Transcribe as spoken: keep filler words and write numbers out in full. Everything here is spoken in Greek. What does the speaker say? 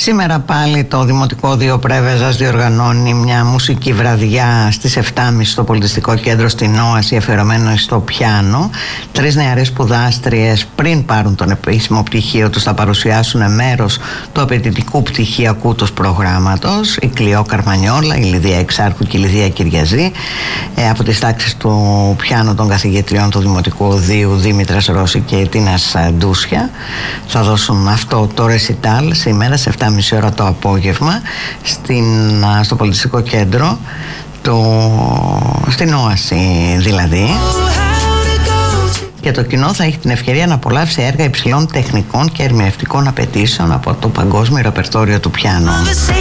Σήμερα πάλι το Δημοτικό Δίο Πρέβεζας διοργανώνει μια μουσική βραδιά στις εφτά και μισή στο Πολιτιστικό Κέντρο στην Όαση, αφιερωμένο στο πιάνο. Τρεις νεαρές σπουδάστριες, πριν πάρουν τον επίσημο πτυχίο τους, θα παρουσιάσουν μέρος του απαιτητικού πτυχιακού τους προγράμματος. Η Κλειό Καρμανιόλα, η Λιδία Εξάρχου και η Λιδία Κυριαζή, ε, από τις τάξεις του πιάνο των καθηγητριών του Δημοτικού Δίου, Δήμητρας Ρώση και η Τίνας Ντούσια, θα δώσουν αυτό το ρεσιτάλ σήμερα σε εφτά και μισή ώρα το απόγευμα στην, στο Πολιτιστικό Κέντρο το, στην Όαση δηλαδή, και το κοινό θα έχει την ευκαιρία να απολαύσει έργα υψηλών τεχνικών και ερμηνευτικών απαιτήσεων από το παγκόσμιο ρεπερτόριο του πιάνου.